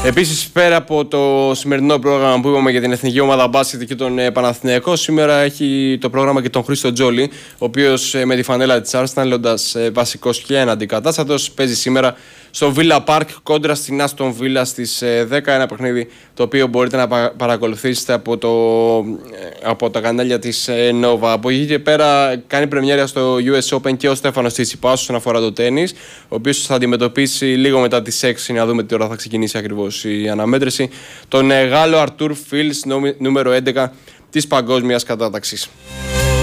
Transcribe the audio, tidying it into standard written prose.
Επίσης, πέρα από το σημερινό πρόγραμμα που είπαμε για την εθνική ομάδα μπάσκετ και τον Παναθηναϊκό, σήμερα έχει το πρόγραμμα και τον Χρήστο Τζόλι, ο οποίος με τη φανέλα της Arsenal, λέοντας βασικός και αντικατάστατος, παίζει σήμερα στο Villa Park κόντρα στην Aston Villa στις 10. Ένα παιχνίδι το οποίο μπορείτε να παρακολουθήσετε από τα κανάλια της Nova. Από εκεί και πέρα κάνει πρεμιέρα στο US Open και ο Στέφανος Τσιτσιπάς όσον αφορά το τένις, ο οποίος θα αντιμετωπίσει λίγο μετά τις 6, να δούμε τι ώρα θα ξεκινήσει ακριβώς η αναμέτρηση, τον Γάλλο Αρτούρ Φίλς, νούμερο 11 της παγκόσμιας κατάταξης.